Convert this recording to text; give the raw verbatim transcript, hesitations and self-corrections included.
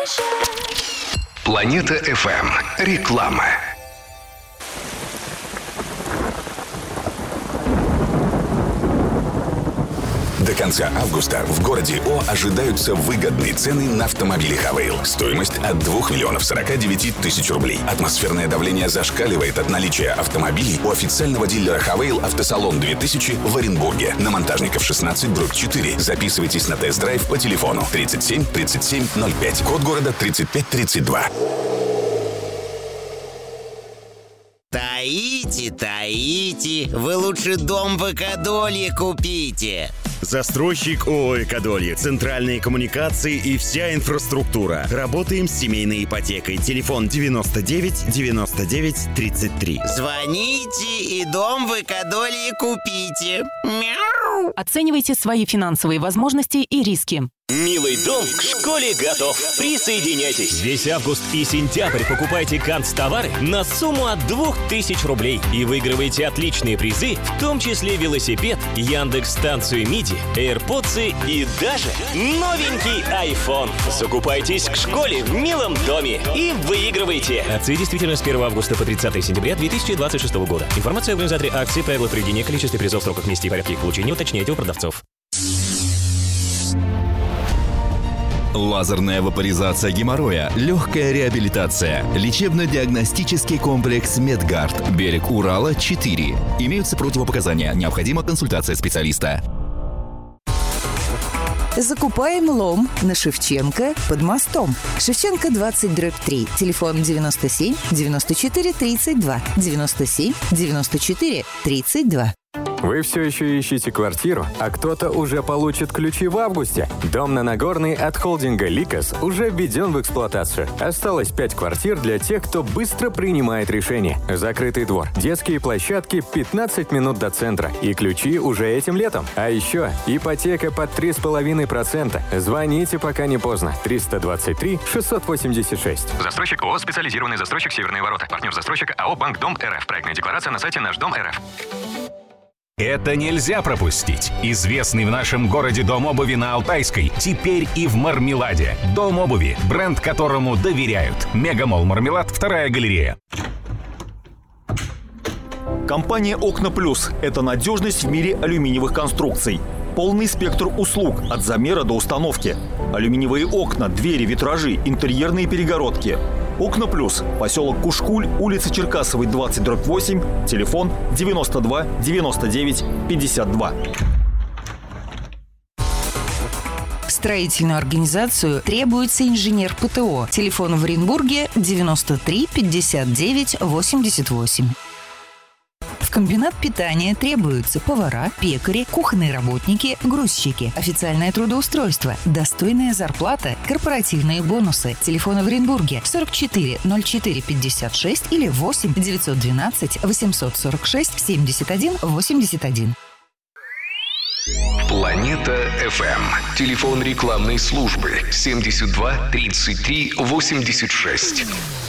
Планета эф эм. Реклама. До конца августа в городе О ожидаются выгодные цены на автомобили Хавейл. Стоимость от двух миллионов сорока девяти тысяч рублей. Атмосферное давление зашкаливает от наличия автомобилей у официального дилера Хавейл «Автосалон две тысячи» в Оренбурге. На Монтажников шестнадцать, дробь четыре. Записывайтесь на тест-драйв по телефону тридцать семь тридцать семь ноль пять. Код города тридцать пять тридцать два. Таите, таите, вы лучше дом в Экодолье купите. Застройщик ООО «Экодолье». Центральные коммуникации и вся инфраструктура. Работаем с семейной ипотекой. Телефон девяносто девять девяносто девять тридцать три. Звоните и дом в Экодолье купите. Мяу. Оценивайте свои финансовые возможности и риски. Милый дом к школе готов. Присоединяйтесь. Весь август и сентябрь покупайте канцтовары на сумму от двух тысяч рублей и выигрывайте отличные призы, в том числе велосипед, Яндекс-станцию миди, AirPods и даже новенький iPhone. Закупайтесь к школе в милом доме и выигрывайте. Акции действительно с первого августа по тридцатое сентября две тысячи двадцать шестого года. Информация об организаторе акции, правила проведения, количестве призов, сроках, месте и порядке их получения уточняйте у продавцов. Лазерная вапоризация геморроя, легкая реабилитация. Лечебно-диагностический комплекс «Медгард». Берег Урала, четыре. Имеются противопоказания. Необходима консультация специалиста. Закупаем лом на Шевченко под мостом. Шевченко двадцать, дробь три. Телефон девяносто семь девяносто четыре тридцать два. девяносто семь девяносто четыре тридцать два. Вы все еще ищете квартиру, а кто-то уже получит ключи в августе? Дом на Нагорной от холдинга «Ликос» уже введен в эксплуатацию. Осталось пять квартир для тех, кто быстро принимает решения. Закрытый двор, детские площадки, пятнадцать минут до центра. И ключи уже этим летом. А еще ипотека под три с половиной процента. Звоните, пока не поздно. триста двадцать три шестьсот восемьдесят шесть. Застройщик ООО «Специализированный застройщик Северные ворота». Партнер застройщика АО «Банк Дом РФ». Проектная декларация на сайте «Наш Дом РФ». Это нельзя пропустить. Известный в нашем городе Дом обуви на Алтайской теперь и в Мармеладе. Дом обуви, бренд которому доверяют. Мегамолл Мармелад, вторая галерея. Компания «Окна Плюс» — это надежность в мире алюминиевых конструкций. Полный спектр услуг от замера до установки. Алюминиевые окна, двери, витражи, интерьерные перегородки. «Окна Плюс», поселок Кушкуль, улица Черкасовой, двадцать, дробь восемь, телефон девяносто два девяносто девять пятьдесят два. В строительную организацию требуется инженер ПТО. Телефон в Оренбурге девяносто три пятьдесят девять восемьдесят восемь. В комбинат питания требуются повара, пекари, кухонные работники, грузчики. Официальное трудоустройство, достойная зарплата, корпоративные бонусы. Телефон в Оренбурге сорок четыре ноль четыре пятьдесят шесть или восемь девятьсот двенадцать восемьсот сорок шесть семьдесят один восемьдесят один. Планета эф эм. Телефон рекламной службы семьдесят два тридцать три восемьдесят шесть.